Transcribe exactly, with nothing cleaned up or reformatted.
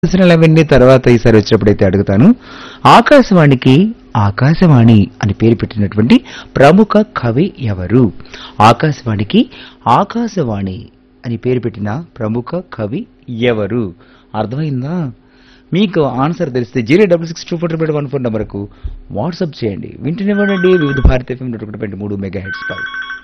ప్రశ్నలవన్నీ తర్వాత ఈసారి వచ్చినప్పుడైతే అడుగుతాను. ఆకాశవాణికి ఆకాశవాణి అని పేరు పెట్టినటువంటి ప్రముఖ కవి ఎవరు? ఆకాశవాణికి ఆకాశవాణి అని పేరు పెట్టిన ప్రముఖ కవి ఎవరు? అర్థమైందా? మీకు ఆన్సర్ తెలిస్తే zero double six two four triple one four నెంబర్కు వాట్సాప్ చేయండి. వింటూనే ఉండండి వివిధ భారత ఎఫ్ఎం నూట ఒకటి పాయింట్ మూడు మెగా హెడ్స్ పై.